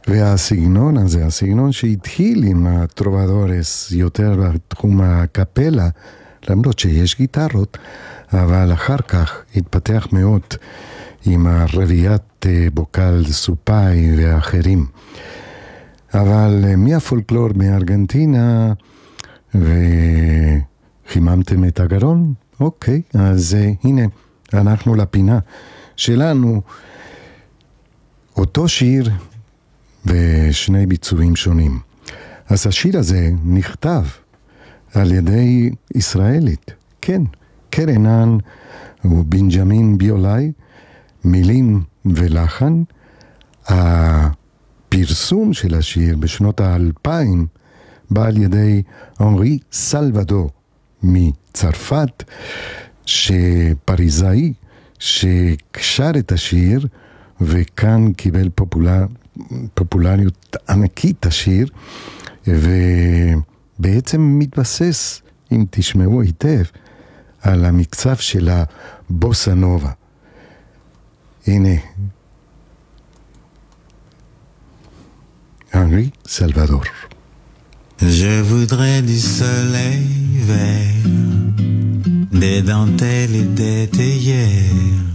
והסגנון הזה, הסגנון שהתחיל עם הטרובדורס יותר בתחום הקפלה, למרות שיש גיטרות, אבל אחר כך התפתח מאוד עם הרביעיית בוקל סופאי ואחרים. אבל מהפולקלור מארגנטינה, וחיממתם את הגרון? אוקיי, אז הנה, אנחנו לפינה שלנו, אותו שיר ושני ביצועים שונים. אז השיר הזה נכתב על ידי ישראלית, כן, קרנן ובנג'מין ביולאי, מילים ולחן. הפרסום של השיר בשנות ה-2000 בא על ידי אנרי סלבדור מצרפת, שפריזאי שקשר את השיר, וכאן קיבל פופולריות ענקית השיר, ובעצם מתבסס, אם תשמעו היטב, על המקצב של הבוסה נובה. הנה, אנרי סלבדור. Je voudrais du soleil vert, des dentelles et des théières,